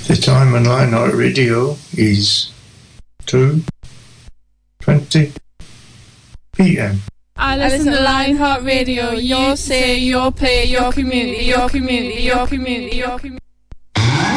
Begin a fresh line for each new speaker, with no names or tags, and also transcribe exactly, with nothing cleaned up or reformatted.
The time on Lionheart Radio is two twenty p m.
I listen to Lionheart Radio. Your say, your play, your community, your community, your community, your community.